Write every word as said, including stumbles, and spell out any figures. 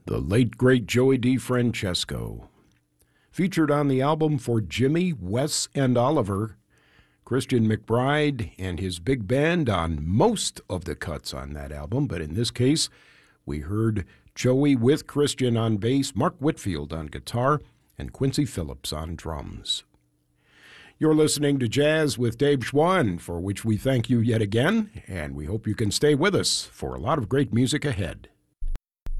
the late, great Joey DeFrancesco. Featured on the album for Jimmy, Wes, and Oliver, Christian McBride and his big band on most of the cuts on that album, but in this case, we heard Joey with Christian on bass, Mark Whitfield on guitar, and Quincy Phillips on drums. You're listening to Jazz with Dave Schwann, for which we thank you yet again, and we hope you can stay with us for a lot of great music ahead.